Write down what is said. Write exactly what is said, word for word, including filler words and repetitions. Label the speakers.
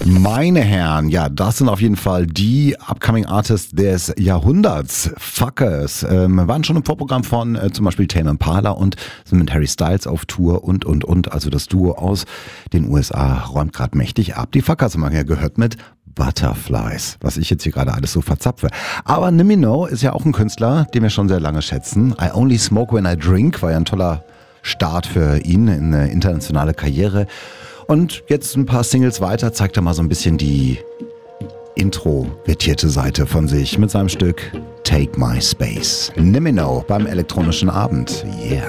Speaker 1: Meine Herren, ja, das sind auf jeden Fall die Upcoming Artists des Jahrhunderts. Fuckers. Ähm, waren schon im Vorprogramm von äh, zum Beispiel Tame Impala und sind mit Harry Styles auf Tour und, und, und. Also das Duo aus den U S A räumt gerade mächtig ab. Die Fuckers haben wir ja gehört mit Butterflies, was ich jetzt hier gerade alles so verzapfe. Aber Nimino ist ja auch ein Künstler, den wir schon sehr lange schätzen. I Only Smoke When I Drink war ja ein toller Start für ihn in eine internationale Karriere. Und jetzt ein paar Singles weiter zeigt er mal so ein bisschen die introvertierte Seite von sich mit seinem Stück Take My Space. Nimino beim elektronischen Abend. Yeah.